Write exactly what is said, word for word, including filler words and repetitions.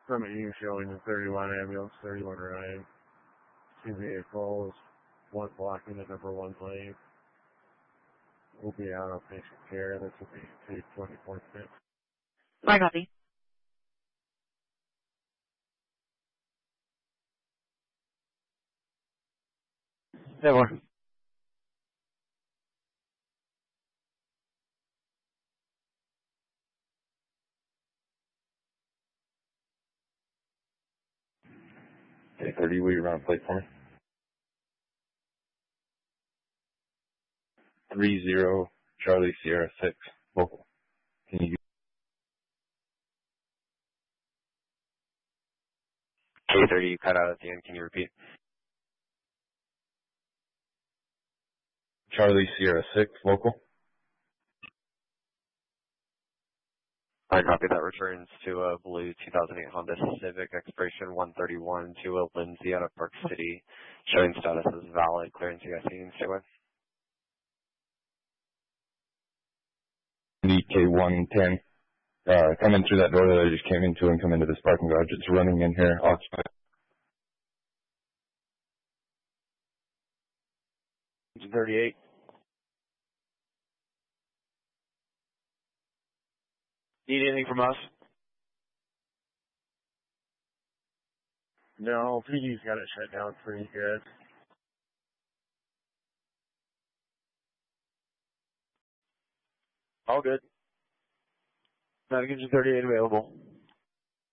From a you showing the thirty-one ambulance, thirty-one Ryan. Two vehicles, one blocking the number one lane. We'll be out on patient care. This will be two twenty-four six. I copy. Yeah, more. Okay, thirty, will you run a plate for me? Three zero Charlie Sierra six local. Can you K thirty, you cut out at the end. Can you repeat? Charlie Sierra six local? I copy. That returns to a blue two thousand eight Honda Civic, expiration one thirty-one, to a Lindsay out of Park City, showing status as valid. Clearance, you guys can stay with. K one ten. Uh, come in through that door that I just came into and come into this parking garage. It's running in here. Occupied. thirty-eight. Need anything from us? No, P D's got it shut down pretty good. All good. Navigation thirty-eight available.